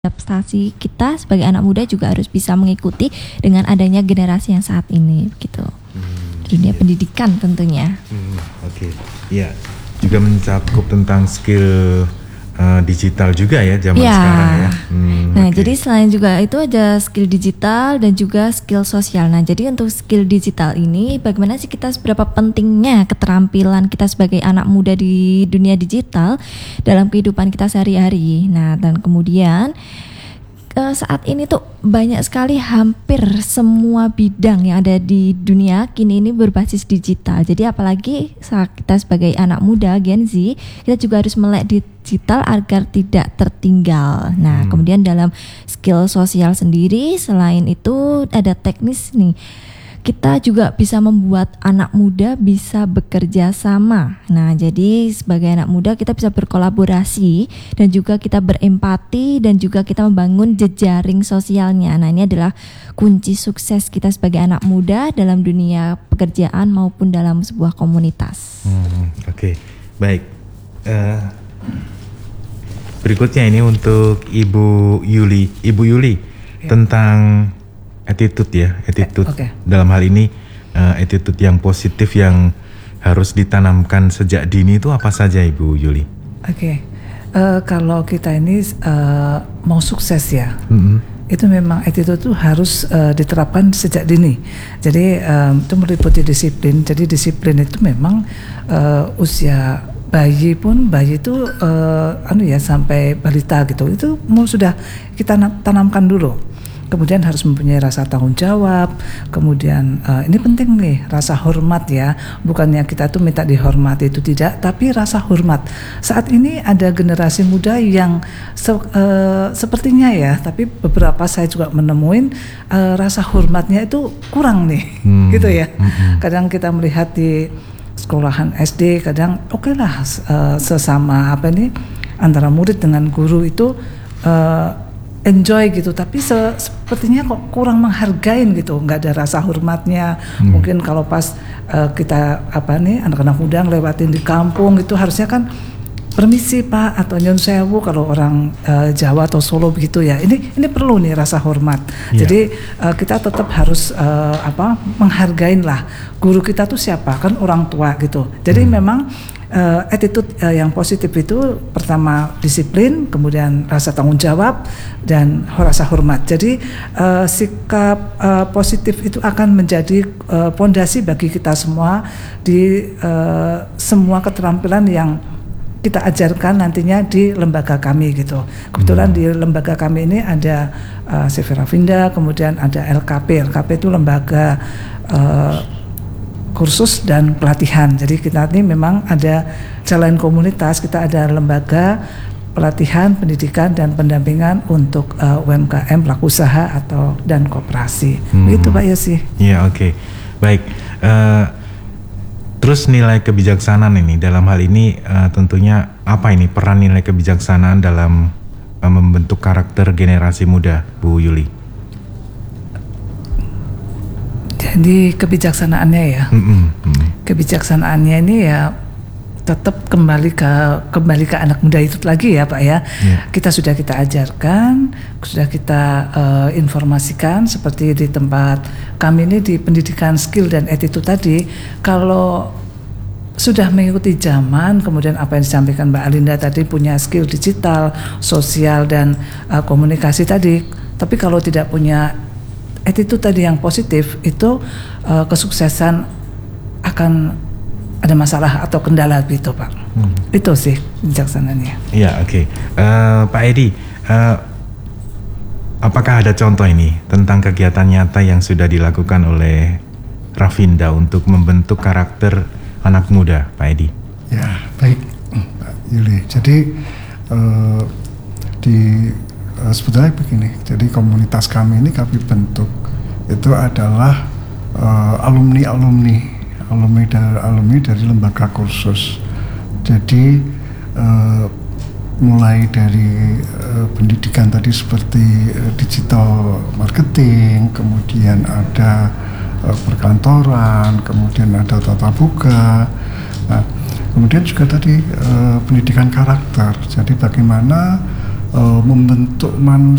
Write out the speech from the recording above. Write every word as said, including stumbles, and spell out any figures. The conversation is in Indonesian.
adaptasi kita sebagai anak muda juga harus bisa mengikuti dengan adanya generasi yang saat ini gitu. Hmm, dunia iya. pendidikan tentunya. Hmm, Oke, okay. ya juga mencakup tentang skill uh, digital juga ya zaman ya. sekarang ya. Hmm, nah okay. jadi selain juga itu ada skill digital dan juga skill sosial. Nah jadi untuk skill digital ini bagaimana sih kita seberapa pentingnya keterampilan kita sebagai anak muda di dunia digital dalam kehidupan kita sehari-hari. Nah dan kemudian saat ini tuh banyak sekali hampir semua bidang yang ada di dunia kini ini berbasis digital. Jadi apalagi saat kita sebagai anak muda Gen Z, kita juga harus melek digital agar tidak tertinggal. Nah, hmm. kemudian dalam skill sosial sendiri selain itu ada teknis nih. Kita juga bisa membuat anak muda bisa bekerja sama. Nah, jadi sebagai anak muda kita bisa berkolaborasi dan juga kita berempati dan juga kita membangun jejaring sosialnya. Nah, ini adalah kunci sukses kita sebagai anak muda dalam dunia pekerjaan maupun dalam sebuah komunitas. Hmm, Oke, okay. baik. Uh, berikutnya ini untuk Ibu Yuli. Ibu Yuli ya. Tentang attitude ya, attitude eh, okay. dalam hal ini uh, attitude yang positif yang harus ditanamkan sejak dini itu apa saja Ibu Yuli? Oke, okay. uh, kalau kita ini uh, mau sukses ya, mm-hmm. itu memang attitude itu harus uh, diterapkan sejak dini. Jadi um, itu meliputi disiplin. Jadi disiplin itu memang uh, usia bayi pun bayi itu uh, anu ya sampai balita gitu itu mau sudah kita tanamkan dulu. Kemudian harus mempunyai rasa tanggung jawab. Kemudian uh, ini penting nih rasa hormat ya. Bukannya kita tuh minta dihormati itu tidak, tapi rasa hormat. Saat ini ada generasi muda yang se- uh, sepertinya ya, tapi beberapa saya juga menemuin uh, rasa hormatnya itu kurang nih, hmm. gitu ya. Hmm. Kadang kita melihat di sekolahan S D, kadang oke okay lah uh, sesama apa nih antara murid dengan guru itu. Uh, enjoy gitu, tapi se- sepertinya kok kurang menghargain gitu, nggak ada rasa hormatnya. Hmm. Mungkin kalau pas uh, kita apa nih anak-anak muda ngelewatin di kampung itu harusnya kan permisi Pak atau nyun sewu kalau orang uh, Jawa atau Solo begitu ya. Ini ini perlu nih rasa hormat. Yeah. Jadi uh, kita tetap harus uh, apa menghargain lah guru kita tuh siapa kan orang tua gitu. Jadi hmm. memang Uh, attitude uh, yang positif itu pertama disiplin, kemudian rasa tanggung jawab dan rasa hormat. Jadi uh, sikap uh, positif itu akan menjadi pondasi uh, bagi kita semua di uh, semua keterampilan yang kita ajarkan nantinya di lembaga kami gitu. Kebetulan hmm. di lembaga kami ini ada uh, C V Rafinda, kemudian ada L K P. L K P itu lembaga uh, kursus dan pelatihan. Jadi kita ini memang ada jalan komunitas, kita ada lembaga pelatihan, pendidikan dan pendampingan untuk uh, U M K M, pelaku usaha atau dan koperasi. Hmm. Begitu Pak Yosi. Iya oke, okay. baik. Uh, terus nilai kebijaksanaan ini dalam hal ini uh, tentunya apa ini peran nilai kebijaksanaan dalam uh, membentuk karakter generasi muda, Bu Yuli? Jadi kebijaksanaannya ya, mm-hmm. kebijaksanaannya ini ya tetap kembali ke kembali ke anak muda itu lagi ya Pak ya. Yeah. Kita sudah kita ajarkan, sudah kita uh, informasikan seperti di tempat kami ini di pendidikan skill dan attitude tadi. Kalau sudah mengikuti zaman, kemudian apa yang disampaikan Mbak Alinda tadi punya skill digital, sosial dan uh, komunikasi tadi. Tapi kalau tidak punya attitude tadi yang positif itu uh, kesuksesan akan ada masalah atau kendala gitu Pak. Hmm. Itu sih bijaksananya. Iya oke. Okay. Uh, Pak Edi, uh, apakah ada contoh ini tentang kegiatan nyata yang sudah dilakukan oleh Rafinda untuk membentuk karakter anak muda, Pak Edi? Ya baik Pak Yuli. Jadi uh, di sebetulnya begini, jadi komunitas kami ini kami bentuk itu adalah uh, alumni alumni alumni dari alumni dari lembaga kursus. Jadi uh, mulai dari uh, pendidikan tadi seperti uh, digital marketing, kemudian ada uh, perkantoran, kemudian ada tata boga. Nah, kemudian juga tadi uh, pendidikan karakter. Jadi bagaimana uh, membentuk manusia